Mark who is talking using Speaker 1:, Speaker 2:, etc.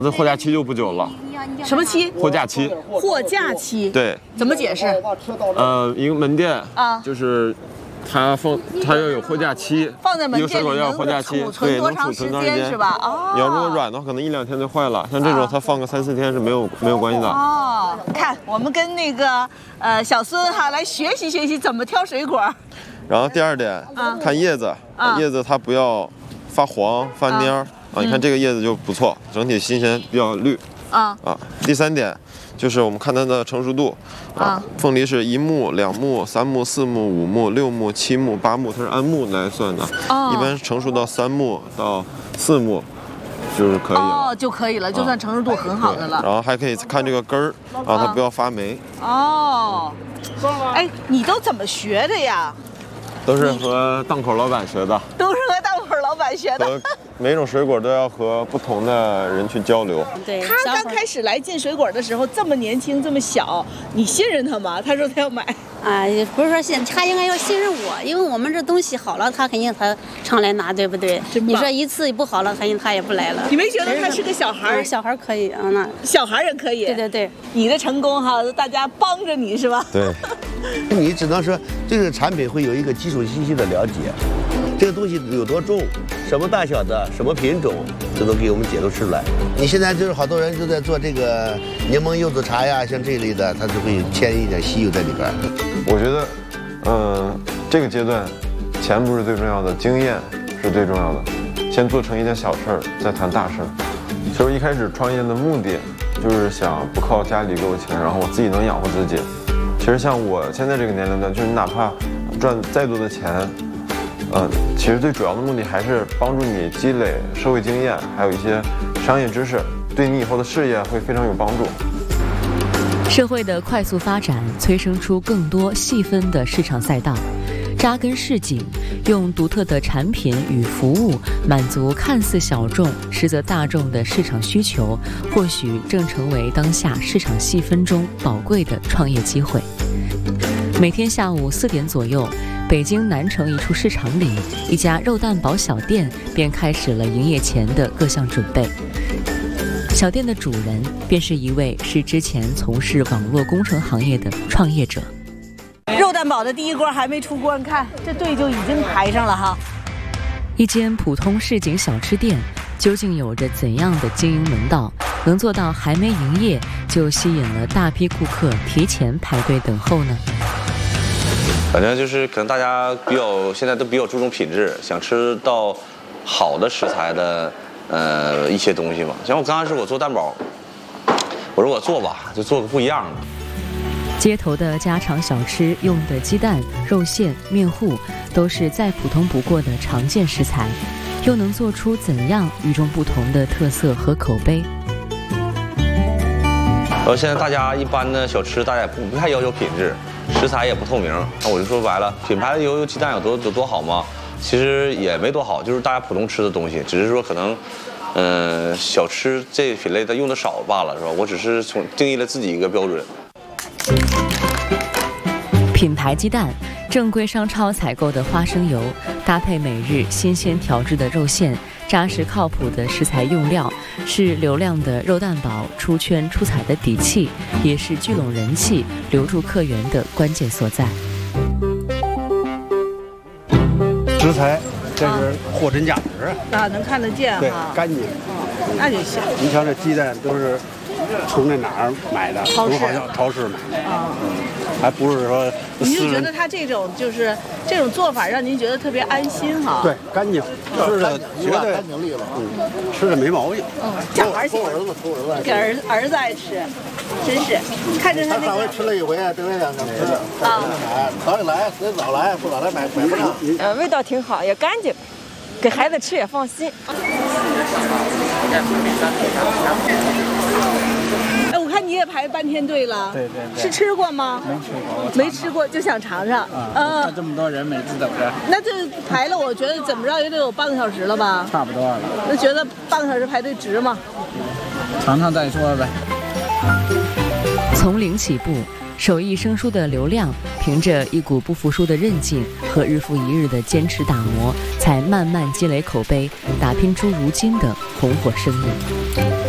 Speaker 1: 这货架期就不久了。
Speaker 2: 什么期？
Speaker 1: 货架期。
Speaker 2: 货架期。
Speaker 1: 对。
Speaker 2: 怎么解释？
Speaker 1: 一个门店
Speaker 2: 啊，
Speaker 1: 就是它要有货架期，
Speaker 2: 放在门店里
Speaker 1: 一个水果要有货架期，对，能储存多长时间
Speaker 2: 是吧？哦。
Speaker 1: 你要如果软的话，可能1、2天就坏了。像这种，它放个3、4天是没有关系的。
Speaker 2: 哦，看我们跟那个小孙哈来学习学习怎么挑水果。
Speaker 1: 然后第2点，看叶子，叶子它不要发黄发蔫儿。你看这个叶子就不错，整体新鲜，比较绿。第3点就是我们看它的成熟度。凤梨是1目、2目、3目、4目、5目、6目、7目、8目，它是按目来算的。一般成熟到3目到4目就是可以了。
Speaker 2: 就可以了，就算成熟度很好的了。
Speaker 1: 然后还可以看这个根儿，它不要发霉。
Speaker 2: 哎，你都怎么学的呀？
Speaker 1: 都是和档口老板学的。
Speaker 2: 都是和档口老板学的。
Speaker 1: 每种水果都要和不同的人去交流。
Speaker 2: 对，他刚开始来进水果的时候这么年轻这么小，你信任他吗？他说他要买。
Speaker 3: 不是说信，他应该要信任我，因为我们这东西好了，他肯定他常来拿，对不对？你说一次不好了，肯定他也不来了。
Speaker 2: 你没觉得他是个小孩？
Speaker 3: 小孩可以那
Speaker 2: 小孩也可以。
Speaker 3: 对对对，
Speaker 2: 你的成功哈，大家帮着你是吧？
Speaker 1: 对。
Speaker 4: 你只能说对这个产品会有一个基础信息的了解，这个东西有多重，什么大小的，什么品种，这都给我们解读出来。你现在就是好多人都在做这个柠檬柚子茶呀，像这一类的，它就会添一点西柚在里边。
Speaker 1: 我觉得，这个阶段，钱不是最重要的，经验是最重要的。先做成一件小事儿，再谈大事儿。其实一开始创业的目的，就是想不靠家里给我钱，然后我自己能养活自己。其实像我现在这个年龄段，就是你哪怕赚再多的钱，其实最主要的目的还是帮助你积累社会经验，还有一些商业知识，对你以后的事业会非常有帮助。
Speaker 5: 社会的快速发展催生出更多细分的市场赛道，扎根市井，用独特的产品与服务满足看似小众实则大众的市场需求，或许正成为当下市场细分中宝贵的创业机会。每天下午4点左右，北京南城一处市场里，一家肉蛋堡小店便开始了营业前的各项准备。小店的主人便是一位之前从事网络工程行业的创业者。
Speaker 2: 肉蛋堡的第一锅还没出锅，你看这队就已经排上了哈。
Speaker 5: 一间普通市井小吃店究竟有着怎样的经营门道，能做到还没营业就吸引了大批顾客提前排队等候呢？
Speaker 6: 反正就是可能大家现在都比较注重品质，想吃到好的食材的一些东西嘛。像我刚开始我做蛋堡，我说我做吧，就做个不一样的。
Speaker 5: 街头的家常小吃用的鸡蛋、肉馅、面糊都是再普通不过的常见食材，又能做出怎样与众不同的特色和口碑？
Speaker 6: 现在大家一般的小吃，大家也不太要求品质，食材也不透明。那我就说白了，品牌的油鸡蛋有多好吗？其实也没多好，就是大家普通吃的东西，只是说可能，小吃这品类它用的少罢了，是吧？我只是定义了自己一个标准。
Speaker 5: 品牌鸡蛋，正规商超采购的花生油，搭配每日新鲜调制的肉馅，扎实靠谱的食材用料，是流量的肉蛋堡出圈出彩的底气，也是聚拢人气、留住客源的关键所在。
Speaker 7: 食材，这是货真价实
Speaker 2: 能看得见哈，
Speaker 7: 对，干净，
Speaker 2: 那就行。
Speaker 7: 你瞧这鸡蛋都是从那哪儿买的？从好像超市买的还不是说。
Speaker 2: 您就觉得他这种做法让您觉得特别安心哈？
Speaker 7: 对，干净，吃的绝对干净利落，吃的没毛病。
Speaker 2: 小孩喜欢，给儿子爱吃，真是看着他那个。
Speaker 4: 上回吃了一回，这回想吃啊，早点来，时间早来，不早来买不上。
Speaker 8: 味道挺好，也干净，给孩子吃也放心。
Speaker 2: 哎，我看你也排半天队了。
Speaker 9: 对，
Speaker 2: 是吃过吗？
Speaker 9: 没吃过，
Speaker 2: 没吃过就想尝尝。
Speaker 9: 看这么多人，每次等着。
Speaker 2: 那这排了，我觉得怎么着也得有半个小时了吧？
Speaker 9: 差不多了。
Speaker 2: 那觉得半个小时排队值吗？
Speaker 9: 尝尝再说呗。
Speaker 5: 从零起步，手艺生疏的刘亮，凭着一股不服输的韧劲和日复一日的坚持打磨，才慢慢积累口碑，打拼出如今的红火生意。